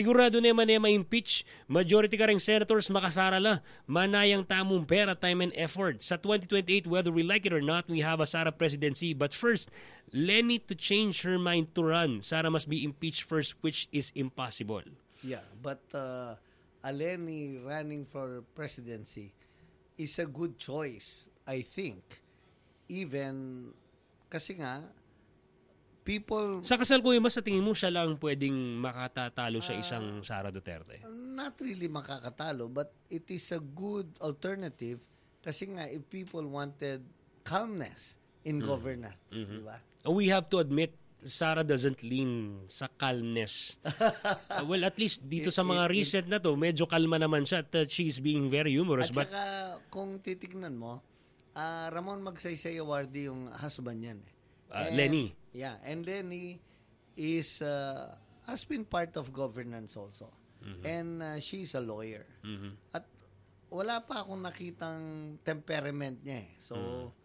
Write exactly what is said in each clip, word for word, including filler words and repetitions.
Sigurado naman na ma-impeach, majority ka rin senators makasara la, manayang tamong pera, time and effort. Sa twenty twenty-eight, whether we like it or not, we have a Sara presidency. But first, Lenny to change her mind to run. Sara must be impeached first, which is impossible. Yeah, but uh, a Lenny running for presidency is a good choice, I think. Even, kasi nga, people... Sa kasalukuyan, mas sa tingin mo siya lang pwedeng makatatalo sa isang Sara Duterte? Uh, not really makakatalo, but it is a good alternative kasi nga if people wanted calmness in mm. governance, mm-hmm. di ba? We have to admit, Sara doesn't lean sa calmness. uh, well, at least dito sa mga recent na to, medyo kalma naman siya at uh, she's being very humorous. At but saka, kung titignan mo, uh, Ramon Magsaysay Awardee yung husband niyan eh. Uh, and, Lenny. Yeah, and Lenny is uh, has been part of governance also. Mm-hmm. And uh, she's a lawyer. Mm-hmm. At wala pa akong nakitang temperament niya eh. So,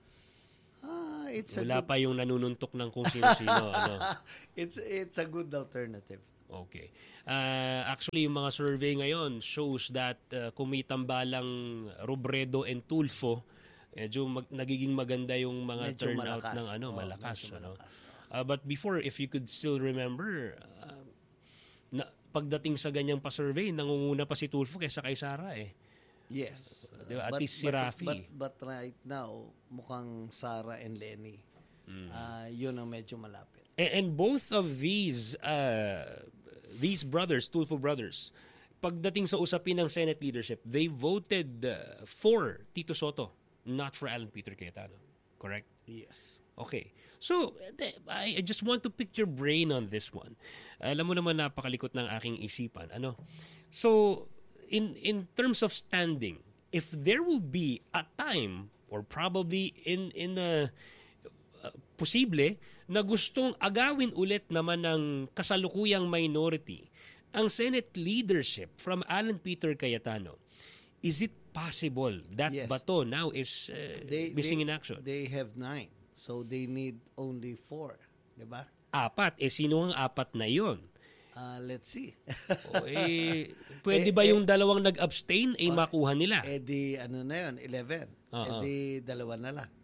mm. uh, it's wala a good... pa yung nanununtok ng kung sino-sino. ano. It's it's a good alternative. Okay. Uh, actually, yung mga survey ngayon shows that uh, kung may tambalang Robredo and Tulfo, medyo mag, nagiging maganda yung mga medyo turnout malakas. ng ano, oh, malakas. Ano? malakas. Uh, but before, if you could still remember, uh, na, pagdating sa ganyang pa-survey, nangunguna pa si Tulfo kaysa kay Sara eh. Yes. Uh, diba? At but, least si Rafi. But, but, but right now, mukhang Sara and Lenny, mm. uh, yun ang medyo malapit. And, and both of these, uh, these brothers, Tulfo brothers, pagdating sa usapin ng Senate leadership, they voted uh, for Tito Soto. Not for Alan Peter Cayetano. Correct? Yes. Okay. So, I just want to pick your brain on this one. Alam mo naman napakalikot ng aking isipan. Ano? So, in in terms of standing, if there will be a time or probably in in a uh, posible na gustong agawin ulit naman ng kasalukuyang minority ang Senate leadership from Alan Peter Cayetano, is it possible that yes. Bato now is uh, they, missing they, in action? They have nine. So they need only four. Diba? Apat. Eh, sino ang apat na yon? Uh, let's see. o, eh, pwede ba eh, yung dalawang nag-abstain ay eh, uh, makuha nila? Eh di, ano na yun, eleven. Uh-huh. Eh di, dalawa na lang.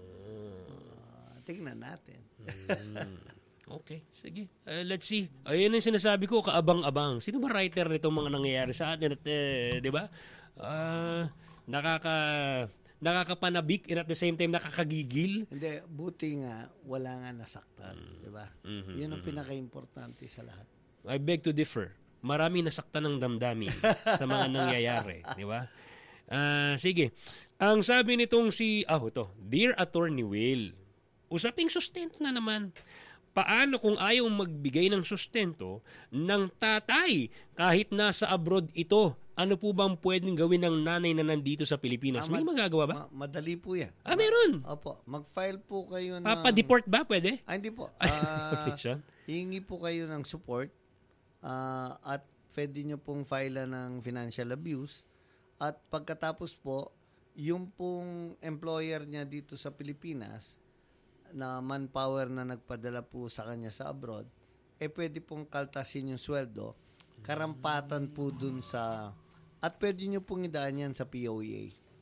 Uh, tingnan natin. mm. Okay, sige. Uh, let's see. Ayun yung sinasabi ko, kaabang-abang. Sino ba writer nitong mga nangyayari sa atin? At, eh, di ba? Uh, nakaka nakakapanabik and at the same time nakakagigil. Hindi, buti nga wala nga nasaktan, mm. 'di ba? Mm-hmm, 'Yun ang mm-hmm. pinaka-importante sa lahat. I beg to differ. Marami nasaktan ng damdamin sa mga nangyayari, 'di ba? Uh, sige. Ang sabi nitong si ah oh, to, Dear Attorney Will, usaping sustento na naman. Paano kung ayaw magbigay ng sustento ng tatay kahit nasa abroad ito? Ano po bang pwedeng gawin ng nanay na nandito sa Pilipinas? Ah, May mad- magagawa ba? Ma- madali po yan. Ah, meron? Opo. Mag-file po kayo ng... Papa-deport ba? Pwede? Ah, hindi po. Uh, hingi po kayo ng support uh, at pwede nyo pong file ng financial abuse. At pagkatapos po, yung pong employer niya dito sa Pilipinas na manpower na nagpadala po sa kanya sa abroad, eh pwede pong kaltasin yung sweldo, karampatan po dun sa... At pwede nyo pong idaan yan sa P O E A.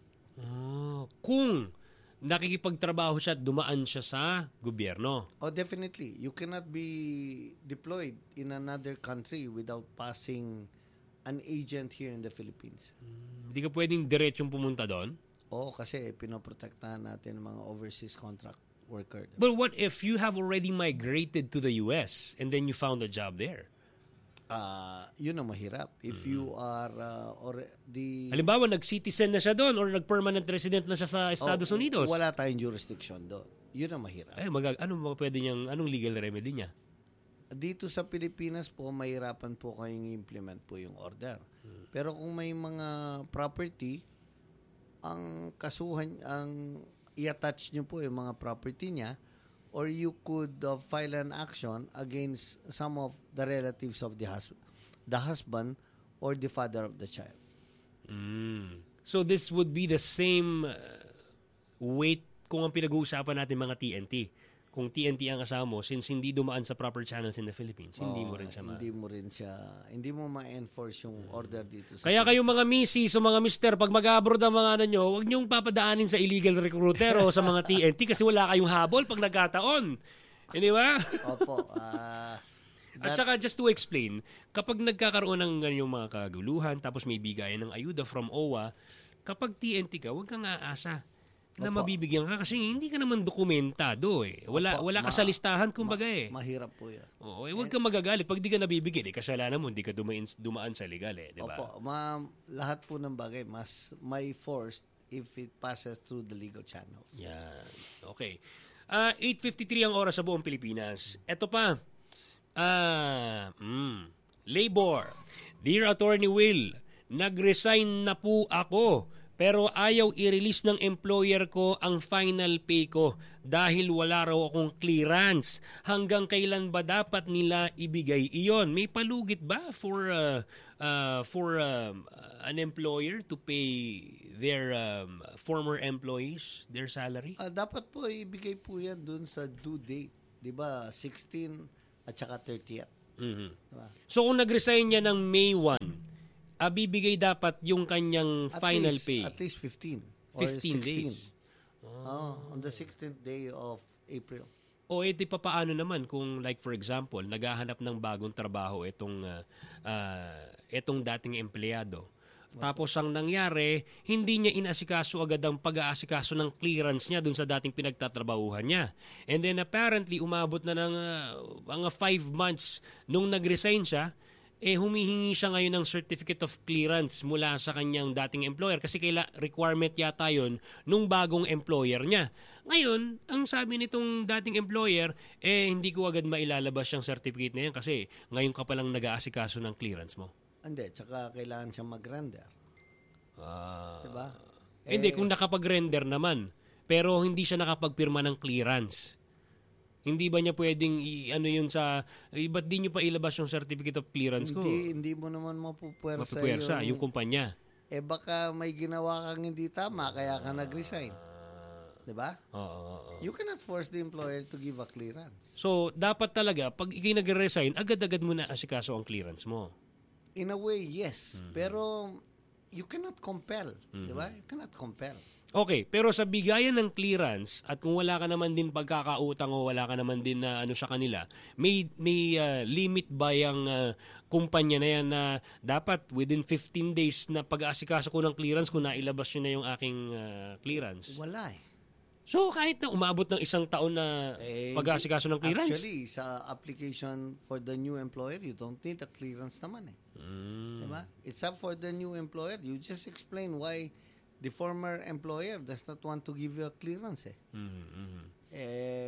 Ah, kung nakikipagtrabaho siya at dumaan siya sa gobyerno. Oh, definitely. You cannot be deployed in another country without passing an agent here in the Philippines. Hindi hmm, ka pwedeng diretsong pumunta doon? Oo, kasi pinoprotektahan natin ang mga overseas contract worker. But what if you have already migrated to the U S and then you found a job there? Uh, yun ang mahirap. If mm-hmm. you are uh, already... Halimbawa, nag-citizen na siya doon or nag-permanent resident na siya sa Estados oh, Unidos. Wala tayong jurisdiction doon. Yun ang mahirap. Ay, mag- ano mga pwede niyang, anong legal remedy niya? Dito sa Pilipinas po, mahirapan po kayong implement po yung order. Hmm. Pero kung may mga property, ang kasuhan, ang i-attach nyo po yung mga property niya, or you could uh, file an action against some of the relatives of the husband, the husband or the father of the child. Mm. So this would be the same uh, weight kung ang pinag-uusapan natin mga T N T. kung T N T ang asawa mo, since hindi dumaan sa proper channels in the Philippines, hindi Oo, mo rin siya ma- Hindi mo rin siya, hindi mo ma-enforce yung order dito sa Kaya kayong mga missis o mga mister, pag mag-abroad ang mga ano nyo, huwag nyong papadaanin sa illegal recruiter o sa mga T N T kasi wala kayong habol pag nagkataon. Hindi ba? Opo. ah At saka just to explain, kapag nagkakaroon ng ganyang mga kaguluhan tapos may bigayan ng ayuda from O W A, kapag T N T ka, huwag kang aasa na Opo. mabibigyan ka kasi hindi ka naman dokumentado eh. Wala Opo, wala ka ma- sa listahan kumbaga eh. mahirap po yan. Oo, eh, huwag kang magagalit pag di ka nabibigyan. Eh, kasalanan mo, hindi ka dumaan, dumaan sa legal eh, di ba? Opo. Ma, lahat po ng bagay mas may force if it passes through the legal channels. Yan. Okay. Uh, eight fifty-three ang oras sa buong Pilipinas. Ito pa. Ah, mm, labor. Dear Attorney Will, nag-resign na po ako pero ayaw i-release ng employer ko ang final pay ko dahil wala raw akong clearance. Hanggang kailan ba dapat nila ibigay iyon? May palugit ba for uh, uh, for um, an employer to pay their um, former employees their salary? Ah, dapat po ibigay po yan dun sa due date. Di ba? sixteen at saka thirtieth. Mhm. Diba? So kung nag-resign niya ng May first, ah, bibigay dapat yung kanyang At final least, pay. At least fifteen. Or fifteen sixteen. days. Oh, on the sixteenth day of April. O edi pa paano naman kung like for example, naghahanap ng bagong trabaho itong uh, uh, itong dating empleyado. Tapos ang nangyari, hindi niya inasikaso agad ang pag-aasikaso ng clearance niya dun sa dating pinagtatrabahuhan niya. And then apparently umabot na ng uh, mga five months nung nag-resign siya, eh humihingi siya ngayon ng certificate of clearance mula sa kanyang dating employer kasi kaila requirement yata yun nung bagong employer niya. Ngayon, ang sabi nitong dating employer, eh hindi ko agad mailalabas yung certificate na yan kasi ngayon ka palang nag-aasikaso ng clearance mo. Hindi, tsaka kailangan siyang mag-render. Ah. Diba? Eh, hindi, kung nakapag-render naman, pero hindi siya nakapagpirma ng clearance. Hindi ba niya pwedeng i- ano yun sa, eh, ba't di niyo pa ilabas yung certificate of clearance ko? Hindi, hindi mo naman mapupuwersa, Mapupuwersa, yung, yung, yung kumpanya. eh baka may ginawa kang hindi tama, kaya ka nag-resign. Diba? Oo, oo, oo. You cannot force the employer to give a clearance. So, dapat talaga, pag ikay nag-resign, agad-agad mo na asikaso ang clearance mo. In a way, yes. Mm-hmm. Pero you cannot compel. Diba? You cannot compel. Okay, pero sa bigayan ng clearance at kung wala ka naman din pagkakautang o wala ka naman din na ano sa kanila, may may uh, limit ba yung uh, kumpanya na yan na dapat within fifteen days na pag-aasikaso ko ng clearance kung nailabas nyo na yung aking uh, clearance? Wala eh. So kahit na umabot ng isang taon na Eh, pag-aasikaso ng clearance? Actually, sa application for the new employer, you don't need a clearance naman eh. Mm. Diba? It's up for the new employer. You just explain why the former employer does not want to give you a clearance eh. Mm-hmm. Eh,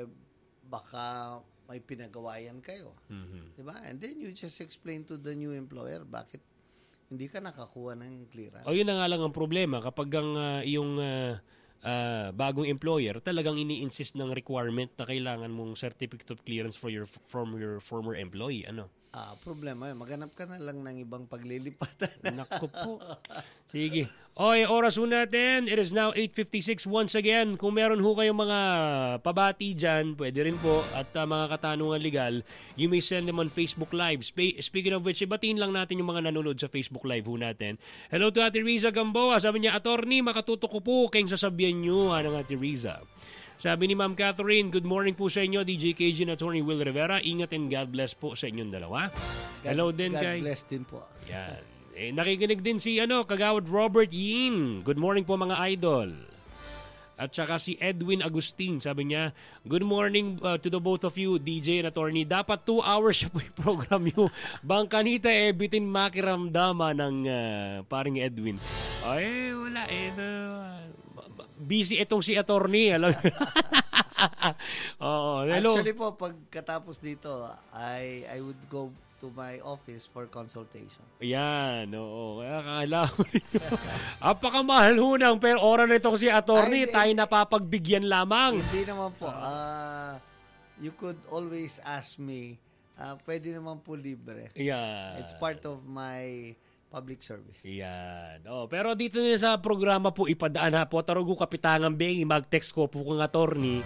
baka may pinagawayan kayo. Mm-hmm. Diba? And then you just explain to the new employer bakit hindi ka nakakuha ng clearance. O yun na nga lang ang problema kapag ang uh, yung uh, uh, bagong employer talagang ini-insist ng requirement na kailangan mong certificate of clearance for your from your former employee. Ano? Ah, problema yun. Maghanap ka na lang ng ibang paglilipatan. Naku po. Sige. Oy, oras ho natin. It is now eight fifty-six once again. Kung meron ho kayong mga pabati dyan, pwede rin po. At uh, mga katanungan legal, you may send them on Facebook Live. Sp- speaking of which, ibatiin lang natin yung mga nanonood sa Facebook Live ho natin. Hello to Ate Riza Gamboa. Sabi niya, Attorney, makatutok ko po kayong sasabihan nyo. Ano Ate Riza? Sabi ni Ma'am Catherine, good morning po sa inyo, D J K G and Attorney Will Rivera. Ingat and God bless po sa inyong dalawa. God, Hello din God kay... bless din po. Yan. Eh, nakikinig din si ano, Kagawad Robert Yin. Good morning po mga idol. At saka si Edwin Agustin, sabi niya, good morning uh, to the both of you, D J and Attorney. Dapat two hours siya po yung program nyo. Bangkanita eh, bitin makiramdama ng uh, paring Edwin. Ay, wala eh. Uh, busy itong si Attorney. Alam Oo, hello. Actually po, pagkatapos dito, I I would go to my office for consultation. Yan, oo. Kaya akala ko apakamahal ho ng pero oras na itong si Attorney, Ay, tayo hindi. napapagbigyan lamang. Hindi naman po. Uh, you could always ask me. Uh, pwede naman po libre. Yan. It's part of my public service. Yan. Oh, pero dito na sa programa po ipadaan ha po tarugo kapitangan bengi mag-text ko po kung Attorney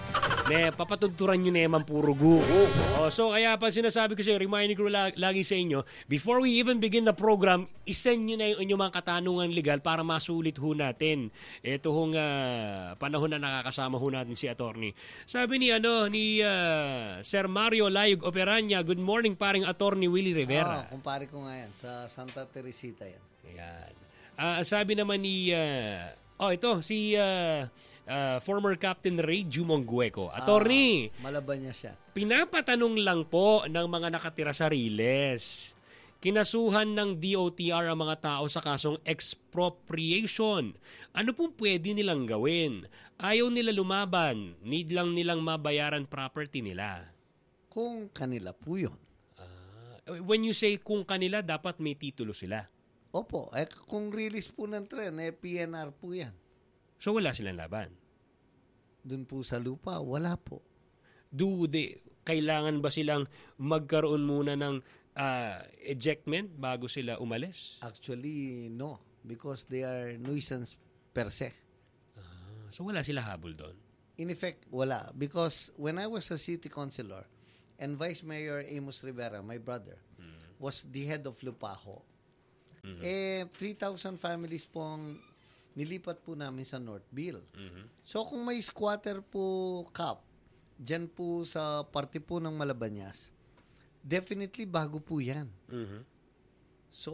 Ne, papatuturan nyo naman puro gu. Oh, so kaya pa sinasabi ko sa'yo, reminding ko lagi, lagi sa inyo, before we even begin the program, isend nyo na yung inyong mga katanungan legal para masulit ho natin. Ito hong uh, panahon na nakakasama ho natin si attorney. Sabi ni ano ni uh, Sir Mario Layog Operanya, good morning paring attorney Willie Rivera. Oh, kumpare ko nga yan, sa Santa Teresita yan. Ayan. Uh, sabi naman ni, uh, oh ito, si... Uh, Uh, former Captain Ray Jumonggueco. Attorney, ah, malaban niya siya. Pinapatanong lang po ng mga nakatira sa Riles. Kinasuhan ng D O T R ang mga tao sa kasong expropriation. Ano pong pwede nilang gawin? Ayaw nila lumaban. Need lang nilang mabayaran property nila. Kung kanila po yun. Uh, when you say kung kanila, dapat may titulo sila. Opo. Eh, kung release po ng tren, eh, P N R po yan. So wala silang laban? Doon po sa lupa, wala po. Do they, kailangan ba silang magkaroon muna ng uh, ejectment bago sila umalis? Actually, no. Because they are nuisance per se. Ah, so wala sila habol doon? In effect, wala. Because when I was a city councilor and Vice Mayor Amos Rivera, my brother, mm-hmm. was the head of Lupaho, mm-hmm. eh, three thousand families pong nilipat po namin sa Northville. Mm-hmm. So kung may squatter po cap, dyan po sa parte po ng Malabanyas, definitely bago po yan. Mm-hmm. So,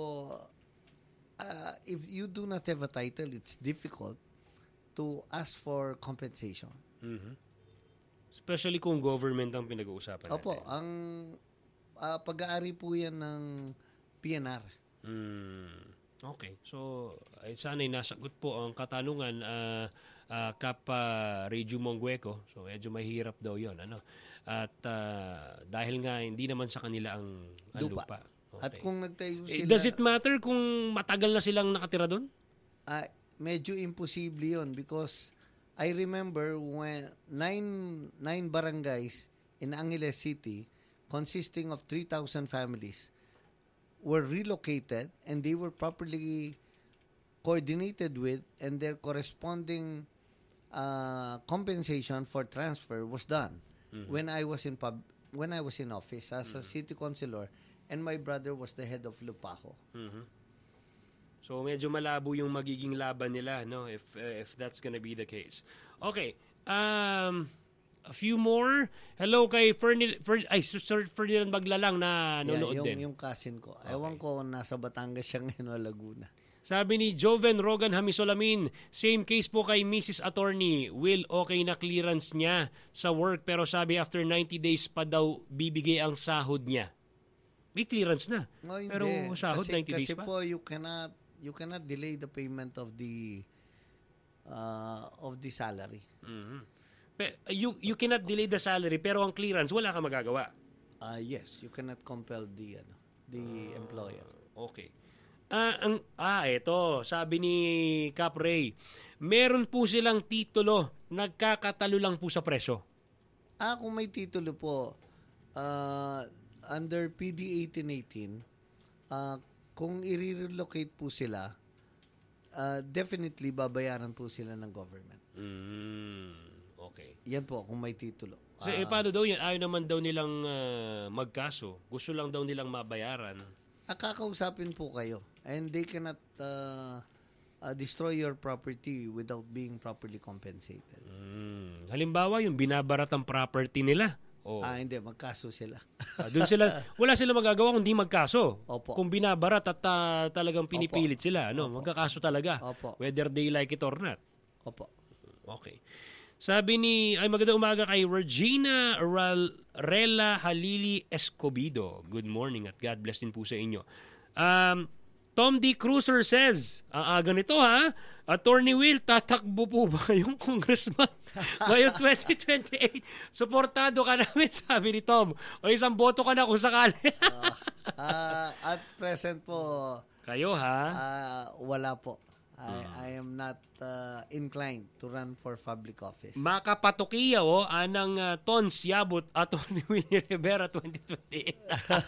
uh, if you do not have a title, it's difficult to ask for compensation. Mm-hmm. Especially kung government ang pinag-uusapan natin. Opo, ang uh, pag-aari po yan ng P N R. Mm. Okay. So, ay sana'y nasagot po ang katanungan uh, uh, Kap uh, Ray Jumonggueco. So, medyo mahirap daw yon, ano? At uh, dahil nga hindi naman sa kanila ang, ang lupa. lupa. Okay. At kung nagtayo sila... Eh, does it matter kung matagal na silang nakatira doon? Uh, medyo imposible yon because I remember when nine, nine barangays in Angeles City consisting of three thousand families were relocated and they were properly coordinated with and their corresponding uh, compensation for transfer was done mm-hmm. when I was in pub when I was in office as mm-hmm. a city councilor and my brother was the head of Lupaho. Mm-hmm. So medyo malabo yung magiging laban nila, no, if uh, if that's gonna be the case. Okay. Um A few more. Hello kay Ferdinand, Ferd, ay, Sir Ferdinand Maglalang na nanonood yeah, yung, din. Yung cousin ko. Okay. Ewan ko nasa Batangas siya ngayon o Laguna. Sabi ni Joven Rogan Hamisolamin, same case po kay Missus Attorney. Will, okay na clearance niya sa work pero sabi after ninety days pa daw bibigay ang sahod niya. May clearance na. No, pero sahod kasi, ninety kasi days pa? Kasi po you cannot, you cannot delay the payment of the uh, of the salary. Mm-hmm. You you cannot delay the salary pero ang clearance wala ka magagawa. Uh, yes, you cannot compel the ano, the uh, employer. Okay. Ah, ang ah ito, sabi ni Cap Ray, meron po silang titulo, nagkakatalo lang po sa presyo. Ah, kung may titulo po, uh, under P D eighteen eighteen, uh, kung i-relocate po sila, uh, definitely babayaran po sila ng government. Mm. Okay. Yan po, kung may titulo. So, uh, eh, paano daw yan? Ayaw naman daw nilang uh, magkaso. Gusto lang daw nilang mabayaran. Ah, kakausapin po kayo. And they cannot uh, uh, destroy your property without being properly compensated. Mm. Halimbawa, yung binabarat ang property nila. Oh. Ah, hindi. Magkaso sila. ah, dun sila. Wala sila magagawa kung di magkaso. Opo. Kung binabarat at uh, talagang pinipilit Opo. sila. Ano, magkakaso talaga. Opo. Whether they like it or not. Opo. Okay. Sabi ni, ay magandang umaga kay Regina Ral, Rela Halili Escobido. Good morning at God bless din po sa inyo. Um, Tom D. Cruiser says, ang aga nito ha, Attorney Will, tatakbo po ba yung congressman ngayong twenty twenty-eight? Suportado ka namin, sabi ni Tom. O isang boto ka na kung sakali. uh, uh, at present po, kayo ha? Uh, wala po. I, I am not uh, inclined to run for public office. Makapatukiya o anang uh, Tons Yabut Attorney Willie Rivera twenty twenty-eight.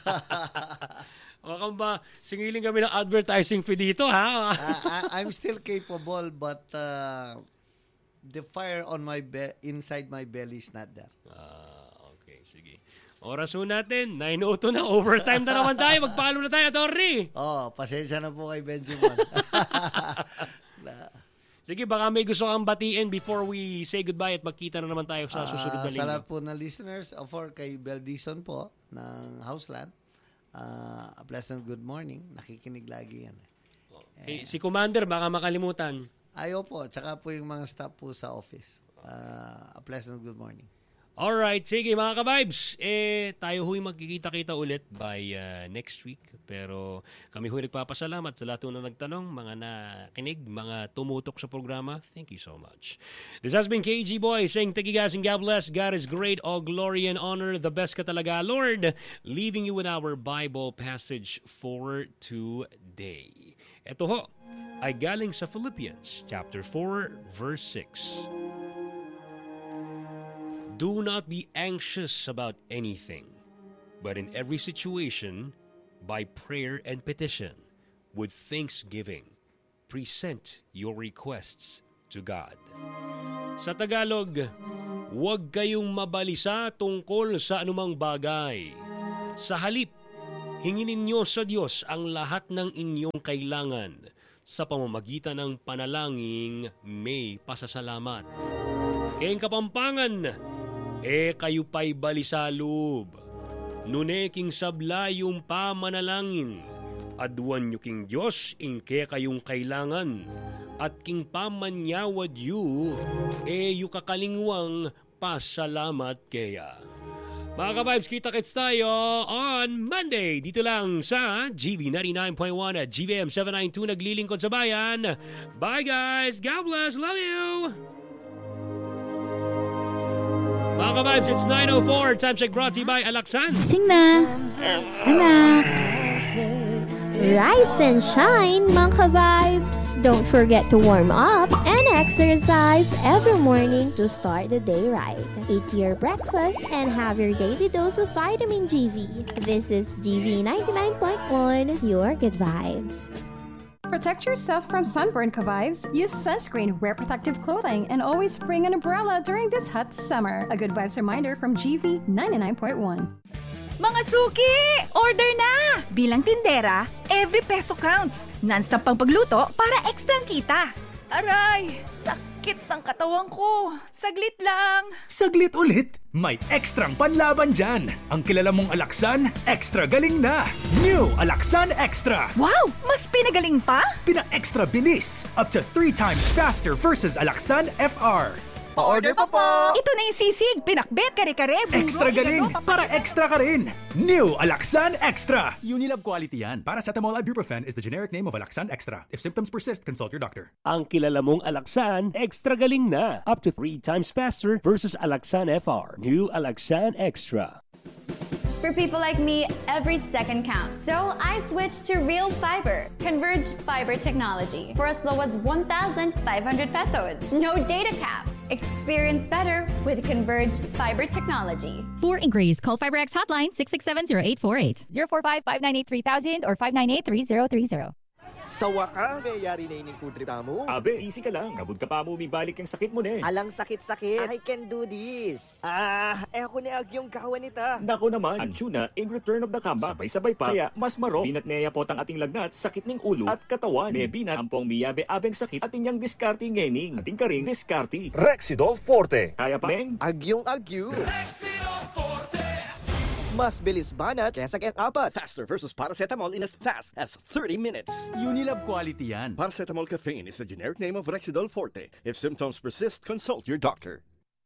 O kung ba, singiling kami ng advertising fee dito ha? uh, I, I'm still capable but uh, the fire on my be- inside my belly is not there. Ah, okay, sige. Oras ho natin, nine oh two na, overtime na naman tayo. Magpaalam na tayo, Torri. Oh, pasensya na po kay Benjamin. Sige, baka may gusto kang batiin before we say goodbye at magkita na naman tayo sa susunod na Uh, linggo. sa lahat po ng listeners, uh, for kay Beldison po ng Houseland, uh, a pleasant good morning. Nakikinig lagi yan. Eh, si Commander, baka makalimutan. Ayaw po, tsaka po yung mga staff po sa office. Uh, a pleasant good morning. Alright, sige mga ka-vibes. Eh, tayo huy magkikita-kita ulit by uh, next week. Pero kami huy nagpapasalamat sa lahat na nagtanong, mga nakinig, mga tumutok sa programa. Thank you so much. This has been K G Boy saying thank you guys and God bless. God is great, all glory and honor. The best ka talaga, Lord. Leaving you with our Bible passage for today. Ito ho ay galing sa Philippians chapter four verse six. Do not be anxious about anything, but in every situation, by prayer and petition, with thanksgiving, present your requests to God. Sa Tagalog, huwag kayong mabalisa tungkol sa anumang bagay. Sa halip, hingin ninyo sa Diyos ang lahat ng inyong kailangan sa pamamagitan ng panalangin may pasasalamat. Kayong Kapampangan, e kayo pa'y balisaloob. Nune king sabla yung pamanalangin. Aduan nyo king Diyos inke kayong kailangan. At king pamanyawad yu, e yu kakalingwang pasalamat kaya. Mga ka-vibes, kita-kits tayo on Monday. Dito lang sa G V ninety-nine point one at G V M seven ninety-two naglilingkod sa bayan. Bye guys! God bless! Love you! Mga ka-vibes, it's nine oh four. Time check brought to you by Alaksan. Sing na! Anak! Rise and shine, mga ka-vibes! Don't forget to warm up and exercise every morning to start the day right. Eat your breakfast and have your daily dose of vitamin G V. This is G V ninety-nine point one, your good vibes. Protect yourself from sunburn, ka-vibes. Use sunscreen, wear protective clothing, and always bring an umbrella during this hot summer. A good vibes reminder from G V ninety-nine point one. Mga suki! Order na! Bilang tindera, every peso counts. Non-stop pang pagluto para ekstrang kita. Aray! Sakit ng katawan ko. Saglit lang. Saglit ulit? May ekstrang panlaban dyan. Ang kilala mong Alaksan, extra galing na. New Alaksan Extra. Wow! Mas pinagaling pa? Pina-extra bilis. Up to three times faster versus Alaksan F R. Pa-order pa po! Ito na yung sisig. Pinakbet, kare-kare, buro, Extra galing! igado, Para extra ka rin! New Alaksan Extra! Unilab quality yan. Paracetamol ibuprofen is the generic name of Alaksan Extra. If symptoms persist, consult your doctor. Ang kilala mong Alaksan, extra galing na. Up to three times faster versus Alaksan F R. New Alaksan Extra. For people like me, every second counts. So I switched to Real Fiber, Converge Fiber Technology, for as low as one thousand five hundred pesos. No data cap. Experience better with Converge Fiber Technology. For inquiries, call FiberX hotline six six seven zero eight four eight, zero four five, five nine eight, three thousand or five nine eight, three zero three zero. Sa wakas, mayayari na ining food trip mo. Abe, easy ka lang. Kabud ka pa mo, balik yung sakit mo na eh. Alang sakit-sakit. I can do this. Ah, eh ako ni Agyong kawan nita. Nako naman, ang tuna, in return of the comeback. Sabay-sabay pa. Kaya, mas maro. Binat neya po tang ating lagnat, sakit ning ulo at katawan. May binat, ampong miyabe-abeng sakit at inyang diskarti ngening. Ating karing diskarti. Rexidol Forte. Kaya pa, Meng? Agyong Agyo. Rexidol Forte. Mas bilis banat kesa kayang apat. Faster versus paracetamol in as fast as thirty minutes. Unilab quality yan. Paracetamol caffeine is the generic name of Rexidol Forte. If symptoms persist, consult your doctor.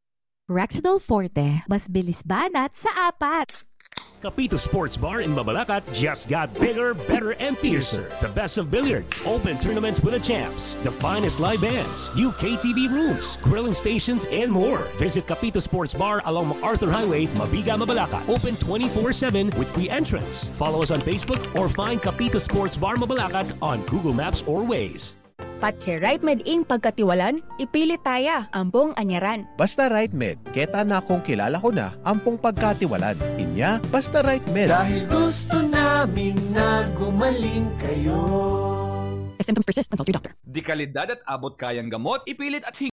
Rexidol Forte. Mas bilis banat sa apat. Capito Sports Bar in Mabalacat just got bigger, better, and fiercer. The best of billiards, open tournaments with the champs, the finest live bands, U K T V rooms, grilling stations, and more. Visit Capito Sports Bar along MacArthur Highway, Mabiga, Mabalacat. Open twenty-four seven with free entrance. Follow us on Facebook or find Capito Sports Bar Mabalacat on Google Maps or Waze. Patche Right Med ing pagkatiwalan, ipilit taya, ampong anyaran. Basta Right Med, keta na kung kilala ko na, ampong pagkatiwalan. Inya, basta Right Med. Dahil gusto namin na gumaling kayo. If symptoms persist, consult your doctor. Di kalidad at abot kayang gamot, ipilit at